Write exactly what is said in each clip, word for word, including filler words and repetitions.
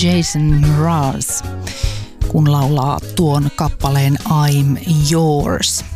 Jason Mraz, kun laulaa tuon kappaleen I'm Yours.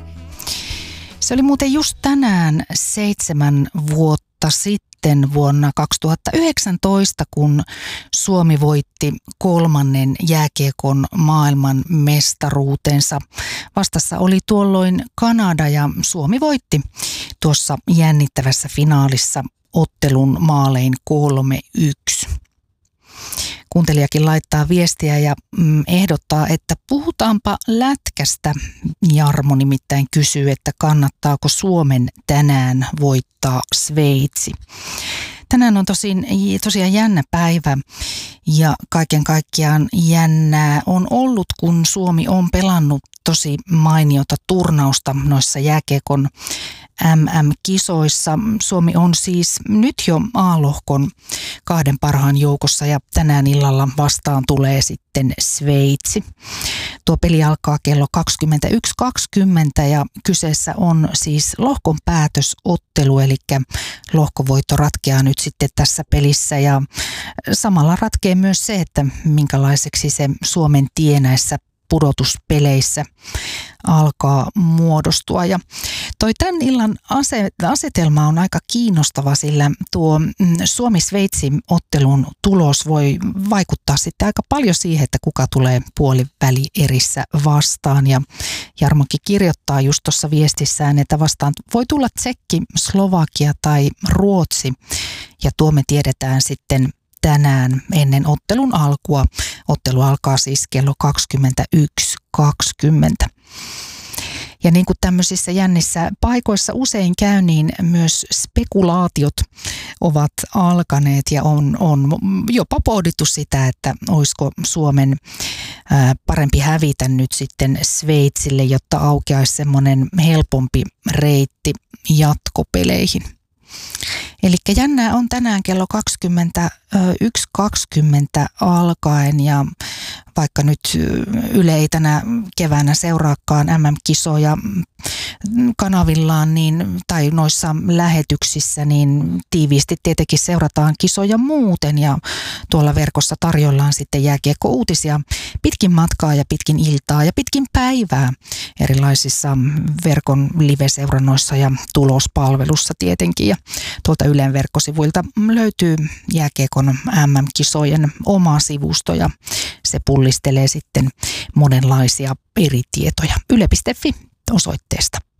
Se oli muuten just tänään seitsemän vuotta sitten vuonna kaksituhattayhdeksäntoista, kun Suomi voitti kolmannen jääkiekon maailman mestaruutensa. Vastassa oli tuolloin Kanada ja Suomi voitti tuossa jännittävässä finaalissa ottelun maalein kolme yksi. Kuuntelijakin laittaa viestiä ja mm, ehdottaa, että puhutaanpa lätkästä. Jarmo nimittäin kysyy, että kannattaako Suomen tänään voittaa Sveitsi. Tänään on tosin, tosiaan jännä päivä ja kaiken kaikkiaan jännää on ollut, kun Suomi on pelannut tosi mainiota turnausta noissa jääkiekon M M-kisoissa. Suomi on siis nyt jo A-lohkon kahden parhaan joukossa ja tänään illalla vastaan tulee sitten Sveitsi. Tuo peli alkaa kello kaksikymmentäyksi kaksikymmentä ja kyseessä on siis lohkon päätösottelu, eli lohkovoitto ratkeaa nyt sitten tässä pelissä ja samalla ratkee myös se, että minkälaiseksi se Suomen tie näissä pudotuspeleissä alkaa muodostua. Ja toi tämän illan asetelma on aika kiinnostava, sillä tuo Suomi-Sveitsi-ottelun tulos voi vaikuttaa sitten aika paljon siihen, että kuka tulee puolivälierissä vastaan. Ja Jarmokin kirjoittaa just tuossa viestissään, että vastaan voi tulla Tsekki, Slovakia tai Ruotsi. Ja tuo me tiedetään sitten tänään ennen ottelun alkua. Ottelu alkaa siis kello kaksikymmentäyksi kaksikymmentä. Ja niin kuin tämmöisissä jännissä paikoissa usein käy, niin myös spekulaatiot ovat alkaneet ja on, on jopa pohdittu sitä, että olisiko Suomen ää, parempi hävitä nyt sitten Sveitsille, jotta aukeaisi semmoinen helpompi reitti jatkopeleihin. Eli jännää on tänään kello kaksikymmentäyksi kaksikymmentä alkaen ja vaikka nyt Yle ei tänä keväänä seuraakaan M M-kisoja kanavillaan niin, tai noissa lähetyksissä, niin tiiviisti tietenkin seurataan kisoja muuten ja tuolla verkossa tarjollaan sitten jääkiekko-uutisia pitkin matkaa ja pitkin iltaa ja pitkin päivää erilaisissa verkon live-seurannoissa ja tulospalvelussa tietenkin. Ja tuolta Ylen verkkosivuilta löytyy jääkiekon M M-kisojen oma sivusto ja se pullistelee sitten monenlaisia eri tietoja yle piste fi osoitteesta.